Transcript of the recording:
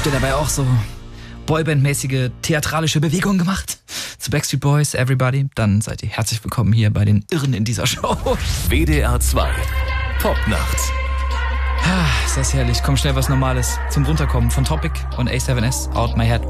Habt ihr dabei auch so Boyband-mäßige theatralische Bewegungen gemacht? Zu Backstreet Boys, Everybody? Dann seid ihr herzlich willkommen hier bei den Irren in dieser Show. WDR 2 Popnacht. Ist das herrlich. Komm, schnell was Normales zum Runterkommen von Topic und A7S, Out My Head.